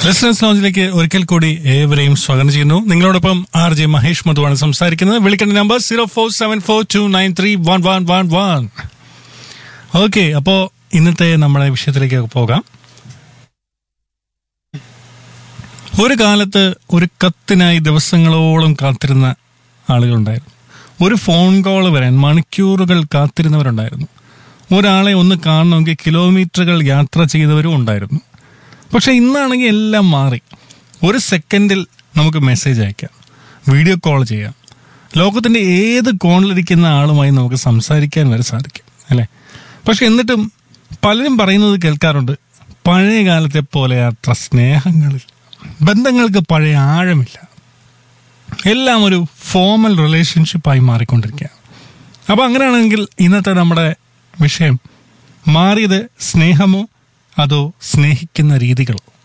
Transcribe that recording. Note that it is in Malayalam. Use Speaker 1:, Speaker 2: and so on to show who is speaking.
Speaker 1: ലിസണേഴ്സ് ലോഞ്ചിലേക്ക് ഒരിക്കൽ കൂടി ഏവരെയും സ്വാഗതം ചെയ്യുന്നു. നിങ്ങളോടൊപ്പം RJ മഹേഷ് മധുവാണ് സംസാരിക്കുന്നത്. വിളിക്കേണ്ട നമ്പർ 047442931111. ഓക്കെ, അപ്പോ ഇന്നത്തെ നമ്മുടെ വിഷയത്തിലേക്ക് പോകാം. ഒരു കാലത്ത് ഒരു കത്തിനായി ദിവസങ്ങളോളം കാത്തിരുന്ന ആളുകളുണ്ടായിരുന്നു. ഒരു ഫോൺ കോൾ വരാൻ മണിക്കൂറുകൾ കാത്തിരുന്നവരുണ്ടായിരുന്നു. ഒരാളെ ഒന്ന് കാണണമെങ്കിൽ കിലോമീറ്ററുകൾ യാത്ര ചെയ്തവരും ഉണ്ടായിരുന്നു. പക്ഷെ ഇന്നാണെങ്കിൽ എല്ലാം മാറി. ഒരു സെക്കൻഡിൽ നമുക്ക് മെസ്സേജ് അയക്കാം, വീഡിയോ കോൾ ചെയ്യാം, ലോകത്തിന്റെ ഏത് കോണിലിരിക്കുന്ന ആളുമായി നമുക്ക് സംസാരിക്കാൻ വരെ സാധിക്കും, അല്ലേ? പക്ഷെ എന്നിട്ടും പലരും പറയുന്നത് കേൾക്കാറുണ്ട്, പഴയ കാലത്തെ പോലെ അത്ര സ്നേഹങ്ങളിൽ ബന്ധങ്ങൾക്ക് പഴയ ആഴമില്ല, എല്ലാം ഒരു ഫോർമൽ റിലേഷൻഷിപ്പായി മാറിക്കൊണ്ടിരിക്കുകയാണ്. അപ്പൊ അങ്ങനെയാണെങ്കിൽ ഇന്നത്തെ നമ്മുടെ വിഷയം, മാറിയത് സ്നേഹമോ അതോ സ്നേഹിക്കുന്ന രീതികളോ?